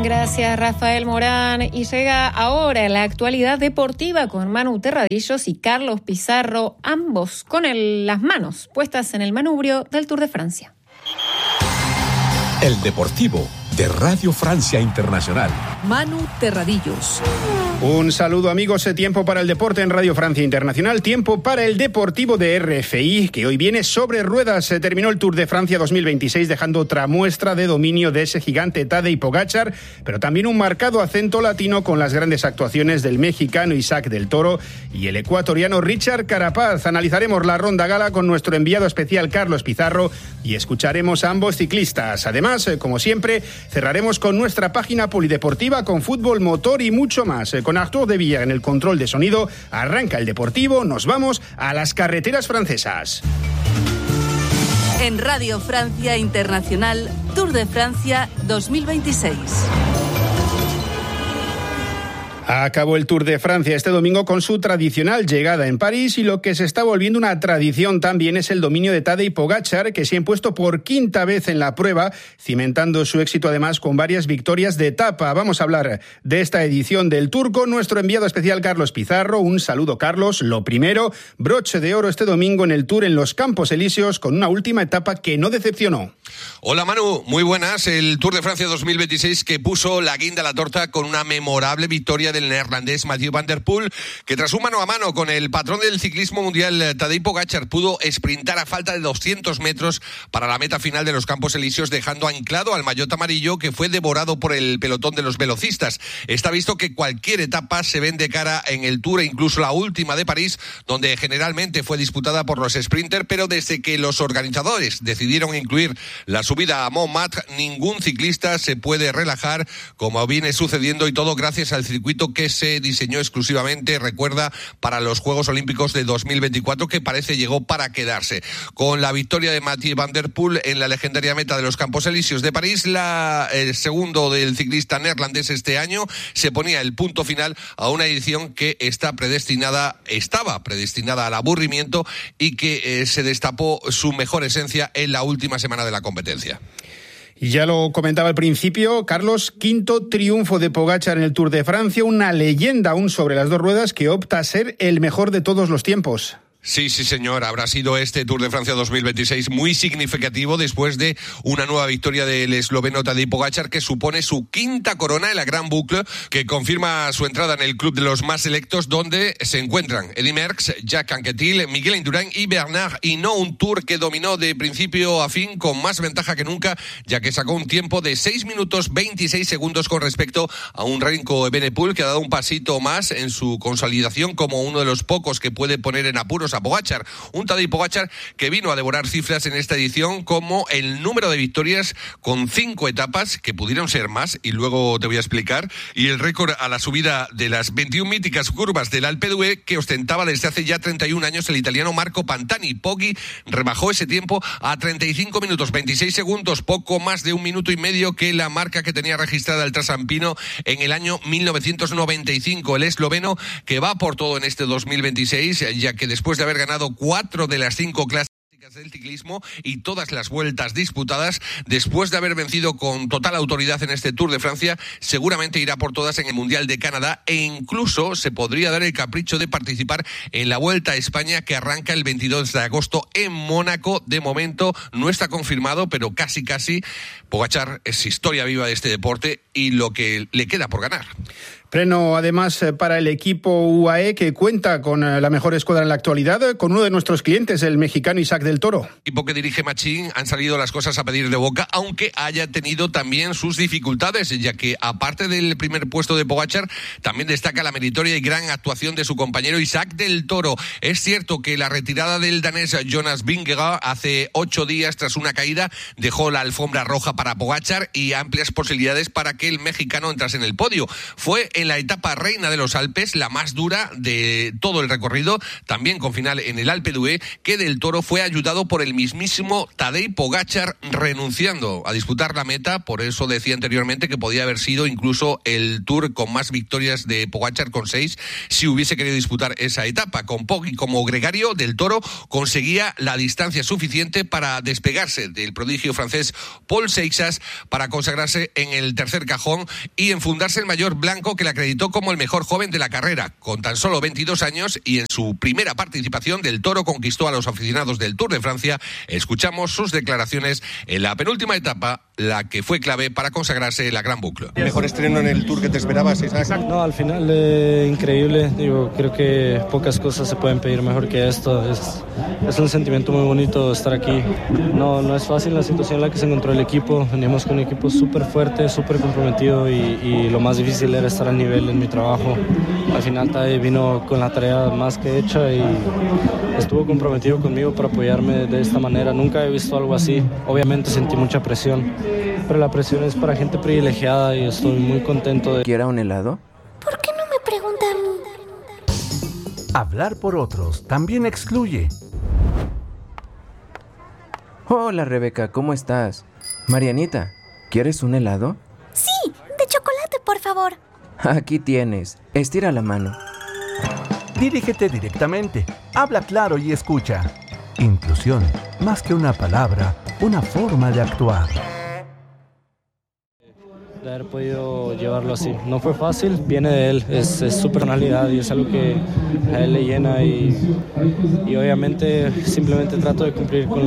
Gracias, Rafael Morán. Y llega ahora la actualidad deportiva con Manu Terradillos y Carlos Pizarro, ambos con las manos puestas en el manubrio del Tour de Francia. El Deportivo de Radio Francia Internacional. Manu Terradillos. Un saludo, amigos. Tiempo para el deporte en Radio Francia Internacional. Tiempo para el Deportivo de RFI, que hoy viene sobre ruedas. Se terminó el Tour de Francia 2026 dejando otra muestra de dominio de ese gigante Tadej Pogačar, pero también un marcado acento latino con las grandes actuaciones del mexicano Isaac del Toro y el ecuatoriano Richard Carapaz. Analizaremos la ronda gala con nuestro enviado especial Carlos Pizarro y escucharemos a ambos ciclistas. Además, como siempre, cerraremos con nuestra página polideportiva con fútbol, motor y mucho más. Con Artur de Villa en el control de sonido, arranca el Deportivo, nos vamos a las carreteras francesas. En Radio Francia Internacional, Tour de Francia 2026. Acabó el Tour de Francia este domingo con su tradicional llegada en París y lo que se está volviendo una tradición también es el dominio de Tadej Pogačar, que se ha impuesto por quinta vez en la prueba, cimentando su éxito además con varias victorias de etapa. Vamos a hablar de esta edición del Tour con nuestro enviado especial Carlos Pizarro. Un saludo, Carlos. Lo primero, broche de oro este domingo en el Tour en los Campos Elíseos con una última etapa que no decepcionó. Hola, Manu, muy buenas. El Tour de Francia 2026 que puso la guinda a la torta con una memorable victoria del neerlandés Mathieu van der Poel, que tras un mano a mano con el patrón del ciclismo mundial Tadej Pogačar pudo sprintar a falta de 200 metros para la meta final de los Campos Elíseos, dejando anclado al maillot amarillo, que fue devorado por el pelotón de los velocistas. Está visto que cualquier etapa se ven de cara en el Tour, e incluso la última de París, donde generalmente fue disputada por los sprinters, pero desde que los organizadores decidieron incluir la subida a Montmartre, ningún ciclista se puede relajar, como viene sucediendo, y todo gracias al circuito que se diseñó exclusivamente, recuerda, para los Juegos Olímpicos de 2024, que parece llegó para quedarse. Con la victoria de Mathieu van der Poel en la legendaria meta de los Campos Elíseos de París, el segundo del ciclista neerlandés este año, se ponía el punto final a una edición que estaba predestinada al aburrimiento y que se destapó su mejor esencia en la última semana de la competencia. Ya lo comentaba al principio, Carlos, quinto triunfo de Pogačar en el Tour de Francia, una leyenda aún sobre las dos ruedas que opta a ser el mejor de todos los tiempos. Sí, señor, habrá sido este Tour de Francia 2026 muy significativo después de una nueva victoria del esloveno Tadej Pogačar, que supone su quinta corona en la Gran Boucle, que confirma su entrada en el club de los más selectos, donde se encuentran Eddy Merckx, Jack Anquetil, Miguel Indurain y Bernard Hinault, un Tour que dominó de principio a fin con más ventaja que nunca, ya que sacó un tiempo de 6 minutos 26 segundos con respecto a un Remco Evenepoel, que ha dado un pasito más en su consolidación como uno de los pocos que puede poner en apuros a Pogačar, un Tadej Pogačar que vino a devorar cifras en esta edición como el número de victorias con 5 etapas, que pudieron ser más y luego te voy a explicar, y el récord a la subida de las 21 míticas curvas del Alpe d'Huez que ostentaba desde hace ya 31 años el italiano Marco Pantani. Poggi rebajó ese tiempo a 35 minutos 26 segundos, poco más de un minuto y medio que la marca que tenía registrada el trasampino en el año 1995. El esloveno que va por todo en este 2026, ya que después de haber ganado 4 de las 5 clásicas del ciclismo y todas las vueltas disputadas, después de haber vencido con total autoridad en este Tour de Francia, seguramente irá por todas en el Mundial de Canadá, e incluso se podría dar el capricho de participar en la Vuelta a España, que arranca el 22 de agosto en Mónaco. De momento no está confirmado, pero casi. Pogačar es historia viva de este deporte y lo que le queda por ganar. Pleno además para el equipo UAE, que cuenta con la mejor escuadra en la actualidad, con uno de nuestros clientes, el mexicano Isaac del Toro. El equipo que dirige Machín han salido las cosas a pedir de boca, aunque haya tenido también sus dificultades, ya que aparte del primer puesto de Pogačar, también destaca la meritoria y gran actuación de su compañero Isaac del Toro. Es cierto que la retirada del danés Jonas Vingegaard hace 8 días tras una caída dejó la alfombra roja para Pogačar y amplias posibilidades para que el mexicano entrase en el podio. Fue en en la etapa reina de los Alpes, la más dura de todo el recorrido, también con final en el Alpe d'Huez, que Del Toro fue ayudado por el mismísimo Tadej Pogačar, renunciando a disputar la meta. Por eso decía anteriormente que podía haber sido incluso el Tour con más victorias de Pogačar, con 6, si hubiese querido disputar esa etapa. Con Poggi como gregario, Del Toro conseguía la distancia suficiente para despegarse del prodigio francés Paul Seixas, para consagrarse en el tercer cajón y enfundarse el maillot blanco que le acreditó como el mejor joven de la carrera. Con tan solo 22 años y en su primera participación, Del Toro conquistó a los aficionados del Tour de Francia. Escuchamos sus declaraciones en la penúltima etapa, la que fue clave para consagrarse en la Gran Boucle. ¿Mejor estreno en el Tour que te esperabas, Isaac? No, al final increíble. Creo que pocas cosas se pueden pedir mejor que esto. Es un sentimiento muy bonito estar aquí. No es fácil la situación en la que se encontró el equipo. Veníamos con un equipo súper fuerte, súper comprometido y lo más difícil era estar al nivel en mi trabajo. Al final Tadej vino con la tarea más que hecha y estuvo comprometido conmigo para apoyarme de esta manera. Nunca he visto algo así. Obviamente sentí mucha presión, pero la presión es para gente privilegiada y estoy muy contento de... ¿Quiera un helado? ¿Por qué no me pregunta a mí? Hablar por otros también excluye. Hola, Rebeca, ¿cómo estás? Marianita, ¿quieres un helado? Sí, de chocolate, por favor. Aquí tienes. Estira la mano. Dirígete directamente. Habla claro y escucha. Inclusión, más que una palabra, una forma de actuar. De haber podido llevarlo así. No fue fácil, viene de él, es su personalidad y es algo que a él le llena y obviamente simplemente trato de cumplir con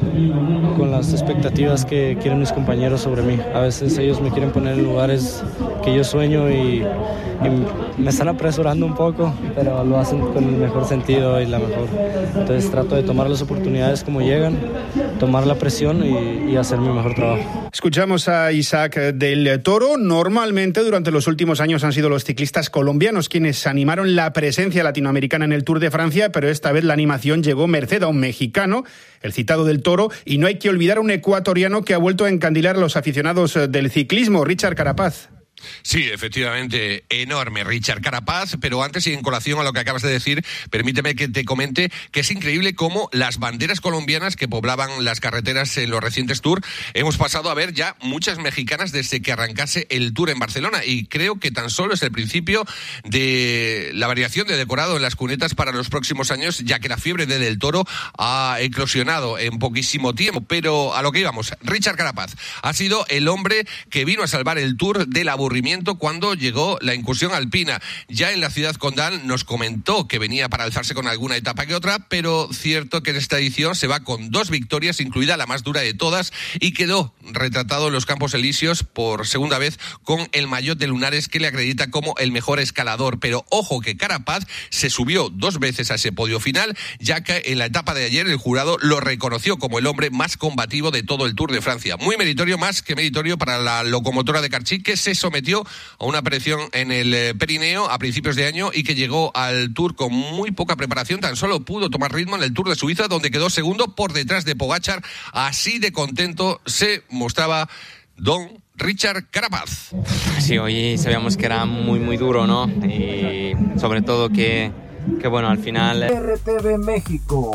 las expectativas que quieren mis compañeros sobre mí. A veces ellos me quieren poner en lugares que yo sueño y me están apresurando un poco, pero lo hacen con el mejor sentido y la mejor. Entonces trato de tomar las oportunidades como llegan, tomar la presión y hacer mi mejor trabajo. Escuchamos a Isaac Del Toro. Normalmente durante los últimos años han sido los ciclistas colombianos quienes animaron la presencia latinoamericana en el Tour de Francia, pero esta vez la animación llegó merced a un mexicano, el citado Del Toro, y no hay que olvidar a un ecuatoriano que ha vuelto a encandilar a los aficionados del ciclismo, Richard Carapaz. Sí, efectivamente, enorme Richard Carapaz, pero antes y en colación a lo que acabas de decir, permíteme que te comente que es increíble cómo las banderas colombianas que poblaban las carreteras en los recientes Tour, hemos pasado a ver ya muchas mexicanas desde que arrancase el Tour en Barcelona, y creo que tan solo es el principio de la variación de decorado en las cunetas para los próximos años, ya que la fiebre de Del Toro ha eclosionado en poquísimo tiempo. Pero a lo que íbamos, Richard Carapaz ha sido el hombre que vino a salvar el Tour del aburrimiento cuando llegó la incursión alpina. Ya en la ciudad condal nos comentó que venía para alzarse con alguna etapa que otra, pero cierto que en esta edición se va con 2 victorias, incluida la más dura de todas, y quedó retratado en los Campos Elíseos por segunda vez con el maillot de lunares que le acredita como el mejor escalador. Pero ojo que Carapaz se subió 2 veces a ese podio final, ya que en la etapa de ayer el jurado lo reconoció como el hombre más combativo de todo el Tour de Francia. Muy meritorio, más que meritorio para la locomotora de Carchi, que se sometió a una aparición en el Perineo a principios de año y que llegó al Tour con muy poca preparación. Tan solo pudo tomar ritmo en el Tour de Suiza, donde quedó segundo por detrás de Pogačar. Así de contento se mostraba don Richard Carapaz. Sí, hoy sabíamos que era muy duro, ¿no? Y sobre todo que bueno, al final... RTV México,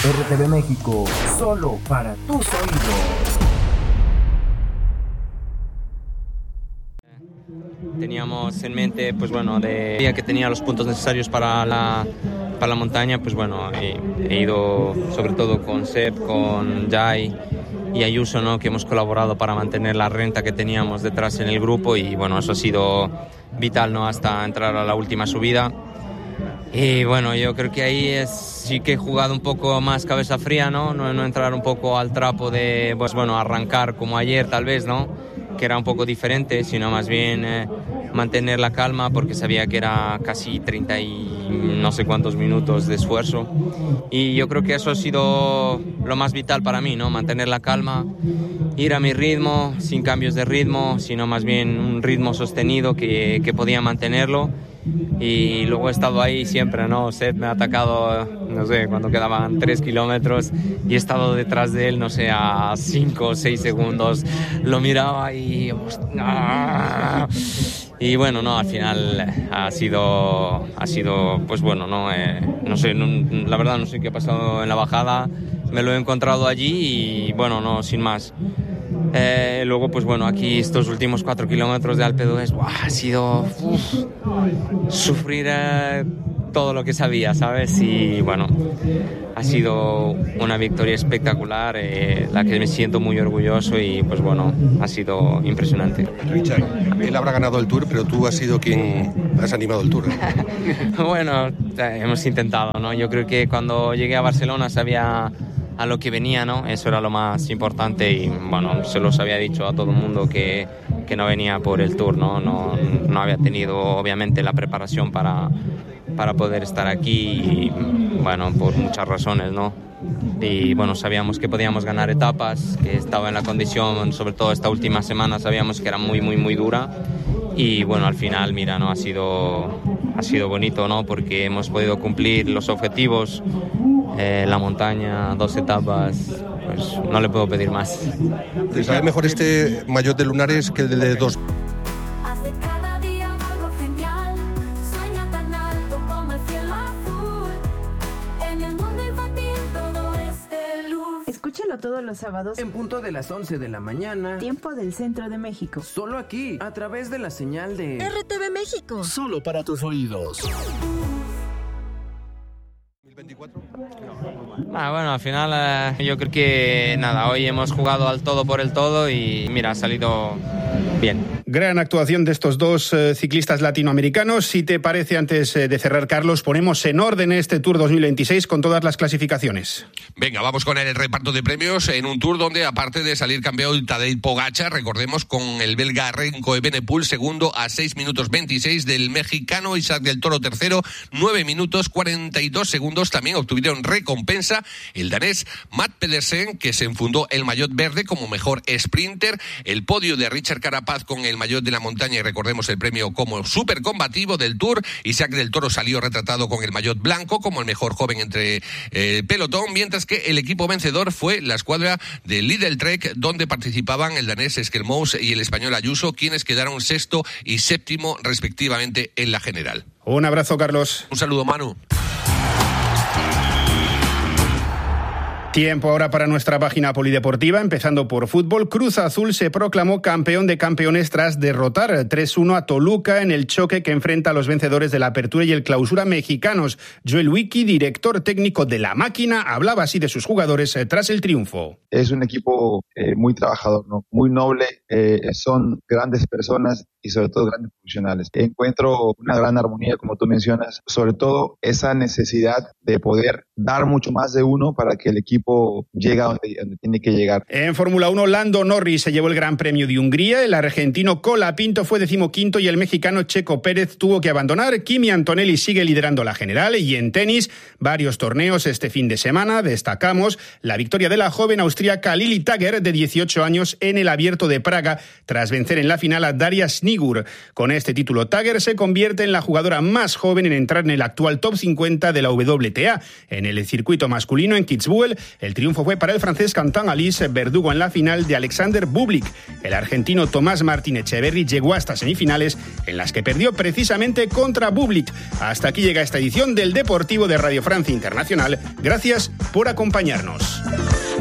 solo para tus oídos. Teníamos en mente, pues bueno, que tenía los puntos necesarios para la montaña, pues bueno, he ido sobre todo con Seb, con Jai y Ayuso, ¿no? Que hemos colaborado para mantener la renta que teníamos detrás en el grupo, y bueno, eso ha sido vital, ¿no? Hasta entrar a la última subida. Y bueno, yo creo que ahí sí que he jugado un poco más cabeza fría, ¿no? No entrar un poco al trapo de, pues bueno, arrancar como ayer tal vez, ¿no? Que era un poco diferente, sino más bien mantener la calma, porque sabía que era casi 30 y no sé cuántos minutos de esfuerzo, y yo creo que eso ha sido lo más vital para mí, ¿no? Mantener la calma, ir a mi ritmo, sin cambios de ritmo, sino más bien un ritmo sostenido que podía mantenerlo. Y luego he estado ahí siempre, ¿no? Seth me ha atacado, no sé, cuando quedaban 3 kilómetros y he estado detrás de él, no sé, a 5 o 6 segundos. Lo miraba y... Y bueno, no, al final ha sido pues bueno, no sé, la verdad no sé qué ha pasado en la bajada, me lo he encontrado allí y bueno, no, sin más. Luego, pues bueno, aquí estos últimos 4 kilómetros de Alpe d'Huez, ha sido sufrir todo lo que sabía, ¿sabes? Y bueno, ha sido una victoria espectacular, la que me siento muy orgulloso y pues bueno, ha sido impresionante. Richard, él habrá ganado el Tour, pero tú has sido quien has animado el Tour. Bueno, hemos intentado, ¿no? Yo creo que cuando llegué a Barcelona sabía a lo que venía, ¿no? Eso era lo más importante y bueno, se los había dicho a todo el mundo que no venía por el Tour, ¿no? No había tenido obviamente la preparación para poder estar aquí y bueno, por muchas razones, ¿no? Y bueno, sabíamos que podíamos ganar etapas, que estaba en la condición, sobre todo esta última semana sabíamos que era muy, muy, muy dura y bueno, al final, mira, ¿no? Ha sido bonito, ¿no? Porque hemos podido cumplir los objetivos, la montaña, 2 etapas, pues no le puedo pedir más. ¿Te sabe mejor este maillot de lunares que el de 2? Escúchalo todos los sábados en punto de las 11 de la mañana, tiempo del centro de México. Solo aquí, a través de la señal de RTV México. Solo para tus oídos. Bueno, al final yo creo que nada, hoy hemos jugado al todo por el todo y mira, ha salido bien. Gran actuación de estos dos ciclistas latinoamericanos. Si te parece, antes de cerrar, Carlos, ponemos en orden este Tour 2026 con todas las clasificaciones. Venga, vamos con el reparto de premios en un Tour donde, aparte de salir campeón Tadej Pogačar, recordemos con el belga Remco Evenepoel segundo a 6 minutos 26 del mexicano Isaac del Toro tercero, 9 minutos 42 segundos. También obtuvieron recompensa el danés Matt Pedersen, que se enfundó el maillot verde como mejor sprinter, el podio de Richard Carapaz con el maillot de la montaña y recordemos el premio como supercombativo del Tour. Isaac del Toro salió retratado con el maillot blanco como el mejor joven entre pelotón, mientras que el equipo vencedor fue la escuadra de Lidl Trek, donde participaban el danés Skelmous y el español Ayuso, quienes quedaron sexto y séptimo respectivamente en la general. Un abrazo, Carlos. Un saludo, Manu. Tiempo ahora para nuestra página polideportiva, empezando por fútbol. Cruz Azul se proclamó campeón de campeones tras derrotar 3-1 a Toluca en el choque que enfrenta a los vencedores de la Apertura y el Clausura mexicanos. Joel Wiki, director técnico de La Máquina, hablaba así de sus jugadores tras el triunfo. Es un equipo muy trabajador, ¿no? Muy noble, son grandes personas y sobre todo grandes profesionales. Encuentro una gran armonía, como tú mencionas, sobre todo esa necesidad de poder dar mucho más de uno para que el equipo llegue a donde tiene que llegar. En Fórmula 1, Lando Norris se llevó el Gran Premio de Hungría, el argentino Colapinto fue 15º y el mexicano Checo Pérez tuvo que abandonar. Kimi Antonelli sigue liderando la general y en tenis, varios torneos este fin de semana. Destacamos la victoria de la joven austríaca Lili Tagger, de 18 años, en el Abierto de Praga, tras vencer en la final a Daria Snigur. Con este título, Tagger se convierte en la jugadora más joven en entrar en el actual top 50 de la WTA. En el circuito masculino en Kitzbühel, el triunfo fue para el francés Quentin Alice, verdugo en la final de Alexander Bublik. El argentino Tomás Martín Echeverry llegó hasta semifinales, en las que perdió precisamente contra Bublik. Hasta aquí llega esta edición del Deportivo de Radio Francia Internacional. Gracias por acompañarnos.